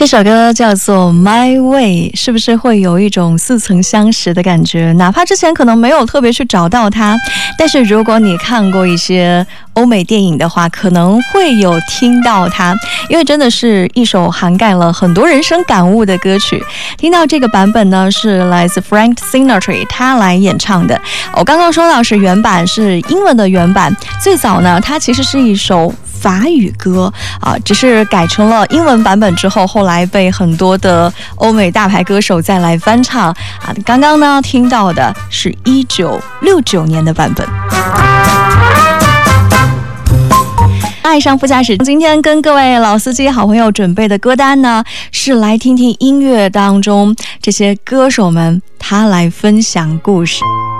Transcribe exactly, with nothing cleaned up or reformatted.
这首歌叫做 My Way， 是不是会有一种似曾相识的感觉？哪怕之前可能没有特别去找到它，但是如果你看过一些欧美电影的话，可能会有听到它，因为真的是一首涵盖了很多人生感悟的歌曲。听到这个版本呢，是来自 Frank Sinatra 他来演唱的。我刚刚说到是原版，是英文的原版，最早呢它其实是一首法语歌啊，只是改成了英文版本之后，后来被很多的欧美大牌歌手再来翻唱啊。刚刚呢听到的是一九六九年的版本。爱上副驾驶，今天跟各位老司机好朋友准备的歌单呢，是来听听音乐当中这些歌手们他来分享故事。